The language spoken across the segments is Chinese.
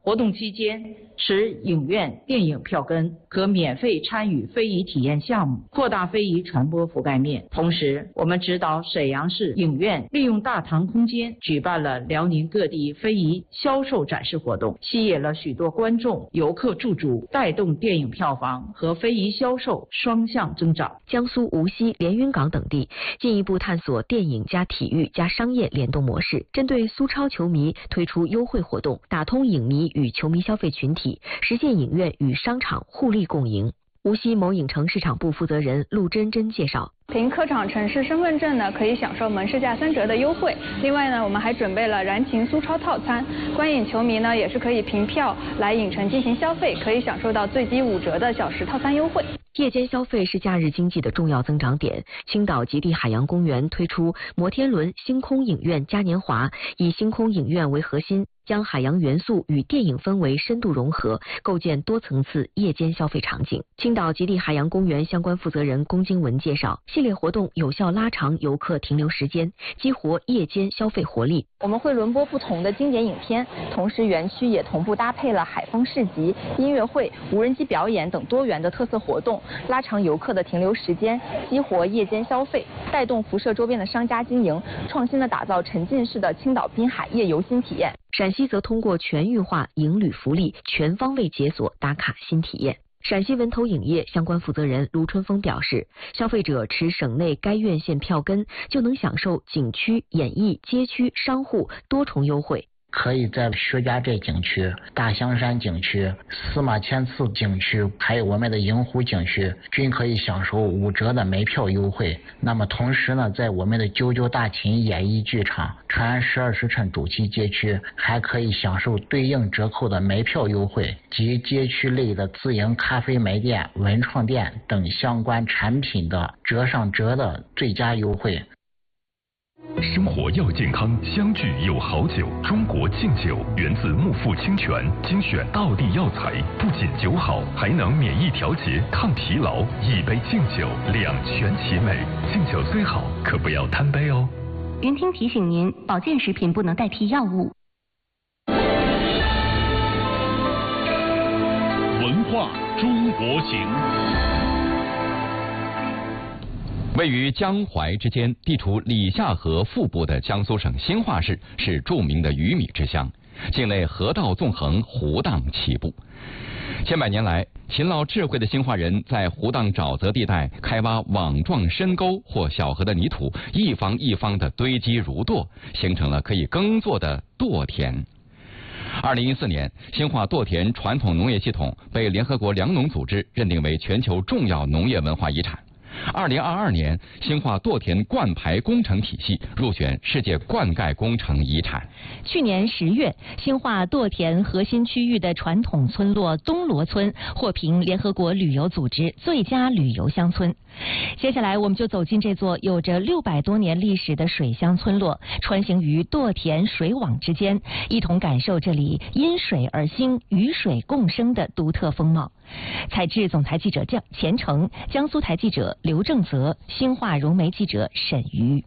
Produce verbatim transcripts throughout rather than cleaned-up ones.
活动期间，持影院电影票根可免费参与非遗体验项目，扩大非遗传播覆盖面。同时，我们指导沈阳市影院利用大堂空间举办了辽宁各地非遗销售展示活动，吸引了许多观众、游客驻足，带动电影票房和非遗销售双向增长。 江苏无锡、连云港等地进一步探索电影加体育加商业联动模式，针对苏超球迷推出优惠活动，打通影迷与球迷消费群体，实现影院与商场互利共赢。无锡某影城市场部负责人陆真真介绍， 凭科场城市身份证呢，可以享受门市价三折的优惠。另外呢，我们还准备了燃情苏超套餐，观影球迷呢也是可以凭票来影城进行消费，可以享受到最低五折的小时套餐优惠。 夜间消费是假日经济的重要增长点。青岛极地海洋公园推出摩天轮星空影院嘉年华，以星空影院为核心，将海洋元素与电影氛围深度融合，构建多层次夜间消费场景。青岛极地海洋公园相关负责人龚金文介绍，系列活动有效拉长游客停留时间，激活夜间消费活力。 我们会轮播不同的经典影片，同时园区也同步搭配了海风市集、音乐会、无人机表演等多元的特色活动，拉长游客的停留时间，激活夜间消费，带动辐射周边的商家经营，创新的打造沉浸式的青岛滨海夜游新体验。 陕西则通过全域化影旅福利，全方位解锁打卡新体验。陕西文投影业相关负责人卢春风表示，消费者持省内该院线票根，就能享受景区、演艺、街区、商户多重优惠。 可以在薛家寨景区、大香山景区、司马迁寺景区，还有我们的银湖景区，均可以享受五折的门票优惠。那么同时呢，在我们的九九大秦演艺剧场、长安十二时辰主题街区，还可以享受对应折扣的门票优惠及街区类的自营咖啡门店、文创店等相关产品的折上折的最佳优惠。 生活要健康，相聚有好酒。中国劲酒源自木富清泉，精选道地药材，不仅酒好，还能免疫调节、抗疲劳。一杯劲酒，两全其美。劲酒虽好，可不要贪杯哦。 云听提醒您，保健食品不能代替药物。 文化中国行。 位于江淮之间，地处里夏河腹部的江苏省兴化市是著名的鱼米之乡，境内河道纵横，湖荡起步。千百年来，勤劳智慧的兴化人在湖荡沼泽地带开挖网状深沟或小河的泥土，一方一方的堆积如垛，形成了可以耕作的垛田。二零一四年，兴化垛田传统农业系统被联合国粮农组织认定为全球重要农业文化遗产。二零二二年，兴化垛田灌排工程体系入选世界灌溉工程遗产。 去年十月，兴化垛田核心区域的传统村落东罗村获评联合国旅游组织最佳旅游乡村。接下来，我们就走进这座有着六百多年历史的水乡村落，穿行于垛田水网之间，一同感受这里因水而兴、与水共生的独特风貌。采制总台记者郑钱程，江苏台记者刘正泽，兴化融媒记者沈瑜。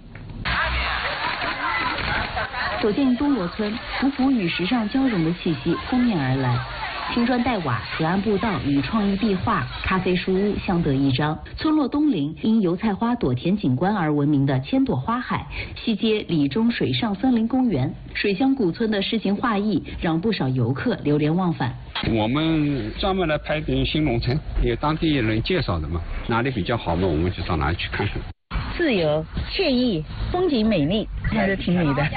走进东罗村，古朴与时尚交融的气息扑面而来。青砖黛瓦、河岸步道与创意壁画、咖啡书屋相得益彰。村落东邻因油菜花朵田景观而闻名的千朵花海，西接李中水上森林公园。水乡古村的诗情画意让不少游客流连忘返。 我们专门来拍点新农村，有当地人介绍的嘛，哪里比较好嘛，我们就到哪里去看看。 自由、惬意、风景美丽，还是挺美的。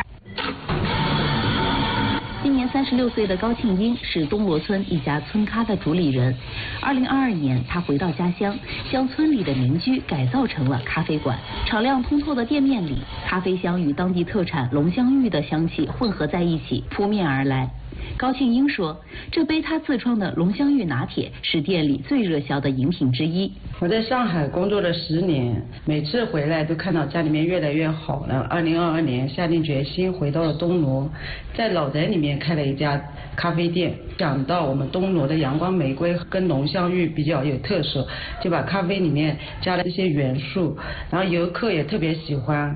今年三十六岁的高庆英是东罗村一家村咖的主理人。二零二二年，他回到家乡，将村里的民居改造成了咖啡馆。敞亮通透的店面里，咖啡香与当地特产龙香芋的香气混合在一起，扑面而来。高庆英说，这杯他自创的龙香芋拿铁是店里最热销的饮品之一。 我在上海工作了十年，每次回来都看到家里面越来越好了。二零二二年下定决心回到了东罗，在老宅里面开了一家咖啡店。想到我们东罗的阳光玫瑰跟龙香芋比较有特色，就把咖啡里面加了这些元素，然后游客也特别喜欢。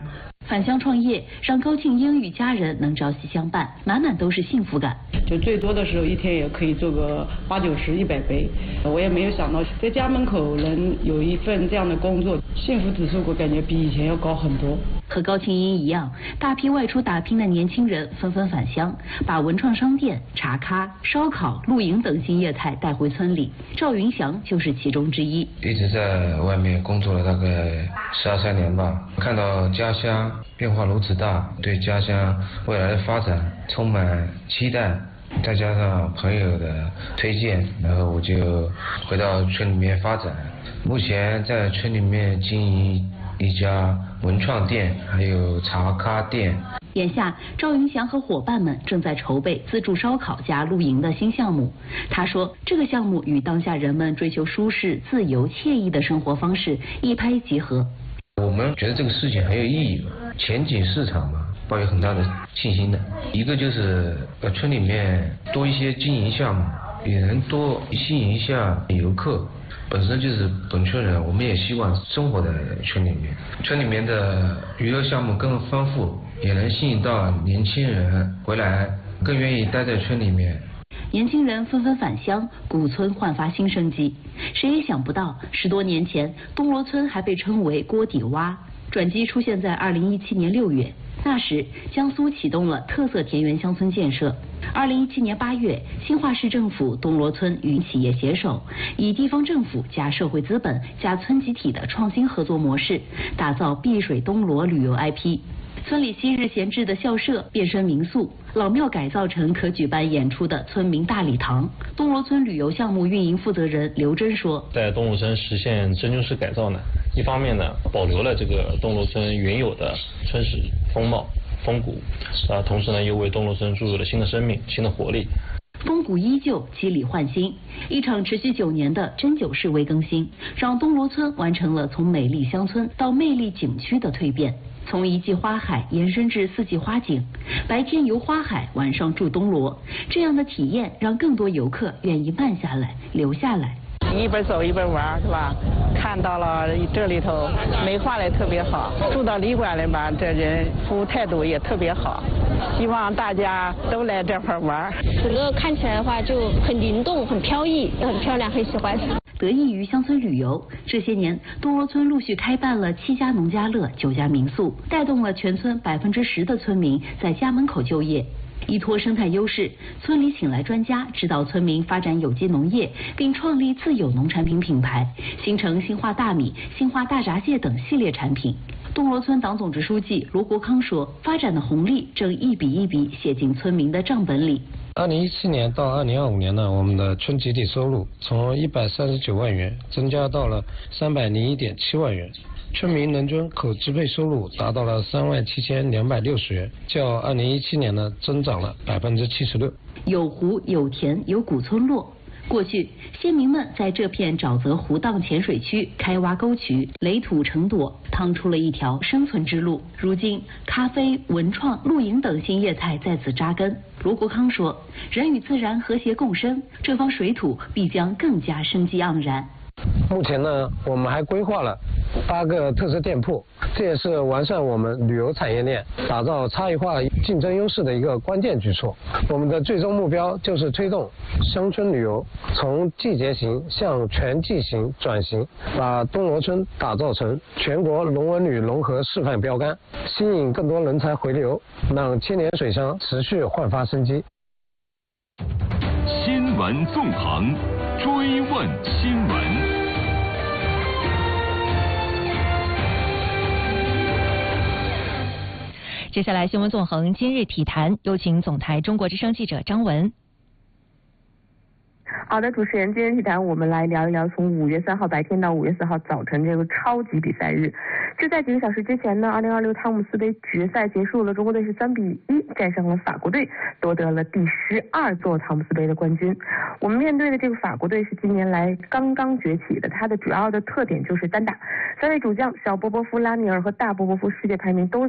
返乡创业让高庆英与家人能朝夕相伴，满满都是幸福感。 就最多的时候一天也可以做个八九十、一百杯，我也没有想到在家门口能有一份这样的工作，幸福指数我感觉比以前要高很多。 和高庆英一样，大批外出打拼的年轻人纷纷返乡，把文创商店、茶咖、烧烤、露营等新业态带回村里。赵云祥就是其中之一。 一直在外面工作了大概十二三年吧，看到家乡变化如此大，对家乡未来的发展充满期待。再加上朋友的推荐，然后我就回到村里面发展。目前在村里面经营一家文创店，还有茶咖店。 眼下，赵云祥和伙伴们正在筹备自助烧烤加露营的新项目。他说，这个项目与当下人们追求舒适、自由、惬意的生活方式一拍即合。 我们觉得这个事情很有意义嘛，前景市场嘛，抱有很大的信心的。一个就是呃村里面多一些经营项目，也能多吸引一下游客。本身就是本村人，我们也希望生活在村里面，村里面的娱乐项目更丰富，也能吸引到年轻人回来，更愿意待在村里面。 年轻人纷纷返乡，古村焕发新生机。谁也想不到，十多年前，东罗村还被称为锅底洼。转机出现在二零一七年六月，那时江苏启动了特色田园乡村建设。二零一七年八月，兴化市政府东罗村与企业携手，以地方政府加社会资本加村集体的创新合作模式，打造碧水东罗旅游 I P。村里昔日闲置的校舍变身民宿，老庙改造成可举办演出的村民大礼堂。东罗村旅游项目运营负责人刘真说， 在东罗村实现真菌式改造呢，一方面呢保留了这个东罗村原有的村史风貌风骨，啊，同时呢又为东罗村注入了新的生命、新的活力。 风骨依旧，肌理焕新。一场持续九年的针灸式微更新，让东罗村完成了从美丽乡村到魅力景区的蜕变。从一季花海延伸至四季花景，白天游花海，晚上住东罗，这样的体验让更多游客愿意慢下来、留下来。 一边走一边玩，是吧？看到了这里头美化的特别好，住到旅馆里吧，这人服务态度也特别好。希望大家都来这块玩。 整个看起来的话就很灵动、很飘逸、很漂亮，很喜欢。 得益于乡村旅游，这些年东罗村陆续开办了七家农家乐、九家民宿，带动了全村百分之十的村民在家门口就业。依托生态优势，村里请来专家指导村民发展有机农业，并创立自有农产品品牌，形成兴化大米、兴化大闸蟹等系列产品。东罗村党总支书记罗国康说，发展的红利正一笔一笔写进村民的账本里。 二零一七年到二零二五年呢，我们的村集体收入从一百三十九万元增加到了三百零一点七万元，村民人均可支配收入达到了三万七千两百六十元，较二零一七年呢增长了百分之七十六。 有湖有田有古村落。过去，先民们在这片沼泽湖荡浅水区开挖沟渠，垒土成垛，趟出了一条生存之路。如今，咖啡、文创、露营等新业态在此扎根。罗国康说，人与自然和谐共生，这方水土必将更加生机盎然。 目前呢，我们还规划了八个特色店铺，这也是完善我们旅游产业链、打造差异化竞争优势的一个关键举措。我们的最终目标就是推动乡村旅游从季节型向全季型转型，把东罗村打造成全国龙文旅融合示范标杆，吸引更多人才回流，让千年水乡持续焕发生机。 新闻纵横，追问新闻。 接下来新闻纵横今日体坛，有请总台中国之声记者张文。 好的，主持人，今日体坛我们来聊一聊从五月三号白天到五月四号早晨这个超级比赛日。就在几个小时之前呢，二零二六汤姆斯杯决赛结束了，中国队是三比一战胜了法国队，夺得了第十二座汤姆斯杯的冠军。我们面对的这个法国队是近年来刚刚崛起的，它的主要的特点就是单打，三位主将小波波夫、拉尼尔和大波波夫世界排名都